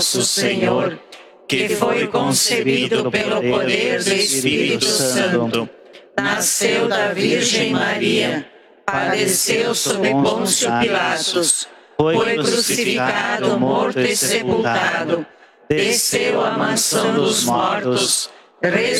nosso Senhor, que foi concebido pelo poder do Espírito Santo, nasceu da Virgem Maria, padeceu sob Pôncio Pilatos, foi crucificado, morto e sepultado, desceu à mansão dos mortos, ressuscitou